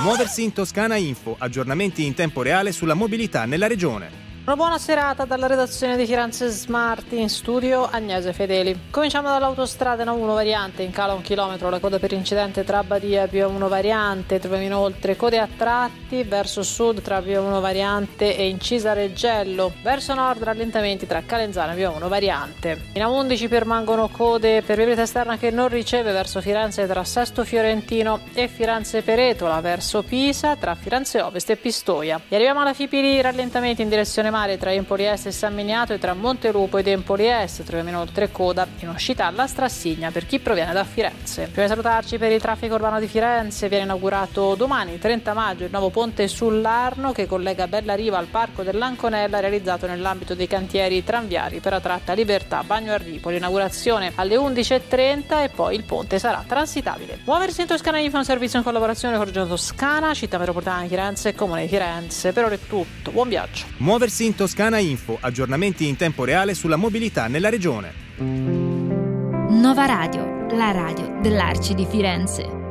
Muoversi in Toscana Info, aggiornamenti in tempo reale sulla mobilità nella regione. Una buona serata dalla redazione di Firenze Smart, in studio Agnese Fedeli. Cominciamo dall'autostrada A1 variante, in cala 1 chilometro, la coda per incidente tra Badia e P1 variante, troviamo inoltre code a tratti verso sud tra P1 variante e Incisa Reggello, verso nord rallentamenti tra Calenzano e P1 variante. In A11 permangono code per viabilità esterna che non riceve verso Firenze tra Sesto Fiorentino e Firenze Peretola, verso Pisa tra Firenze Ovest e Pistoia. E arriviamo alla Fipili, rallentamenti in direzione mare tra Empoli Est e San Miniato e tra Montelupo ed Empoli Est, troviamo inoltre coda in uscita alla Strassigna per chi proviene da Firenze. Prima di salutarci, per il traffico urbano di Firenze viene inaugurato domani 30 maggio il nuovo ponte sull'Arno che collega Bellariva al Parco dell'Anconella, realizzato nell'ambito dei cantieri tranviari per la tratta Libertà Bagno a Ripoli. Inaugurazione alle 11.30 e poi il ponte sarà transitabile. Muoversi in Toscana Info è un servizio in collaborazione con Regione Toscana, Città Metropolitana di Firenze e Comune di Firenze. Per ora è tutto, buon viaggio. Muoversi in Toscana Info, aggiornamenti in tempo reale sulla mobilità nella regione. Nova Radio, la radio dell'Arci di Firenze.